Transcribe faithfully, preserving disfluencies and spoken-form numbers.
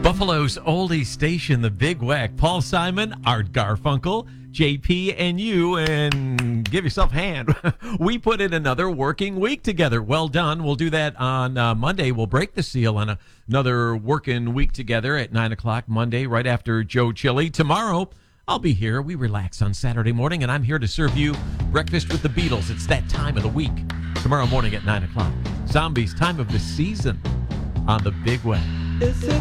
Buffalo's oldie station, the Big Wack. Paul Simon, Art Garfunkel, J P, and you, and give yourself a hand. We put in another working week together. Well done. We'll do that on uh, Monday. We'll break the seal on a, another working week together at nine o'clock Monday, right after Joe Chili. Tomorrow, I'll be here. We relax on Saturday morning, and I'm here to serve you breakfast with the Beatles. It's that time of the week. Tomorrow morning at nine o'clock. Zombies, time of the season on the Big Wack.